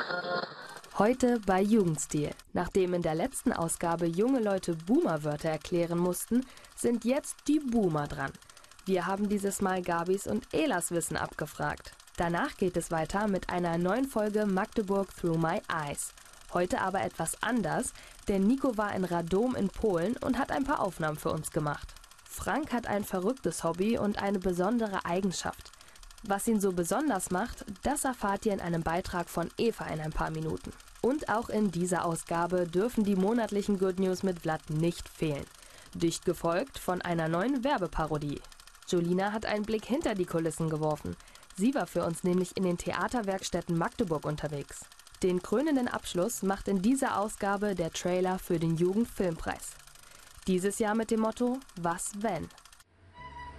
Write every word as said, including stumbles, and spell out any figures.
Heute bei Jugendstil. Nachdem in der letzten Ausgabe junge Leute Boomer-Wörter erklären mussten, sind jetzt die Boomer dran. Wir haben dieses Mal Gabis und Elas Wissen abgefragt. Danach geht es weiter mit einer neuen Folge Magdeburg Through My Eyes. Heute aber etwas anders, denn Nico war in Radom in Polen und hat ein paar Aufnahmen für uns gemacht. Frank hat ein verrücktes Hobby und eine besondere Eigenschaft. Was ihn so besonders macht, das erfahrt ihr in einem Beitrag von Eva in ein paar Minuten. Und auch in dieser Ausgabe dürfen die monatlichen Good News mit Vlad nicht fehlen. Dicht gefolgt von einer neuen Werbeparodie. Julina hat einen Blick hinter die Kulissen geworfen. Sie war für uns nämlich in den Theaterwerkstätten Magdeburg unterwegs. Den krönenden Abschluss macht in dieser Ausgabe der Trailer für den Jugendfilmpreis. Dieses Jahr mit dem Motto: Was wenn?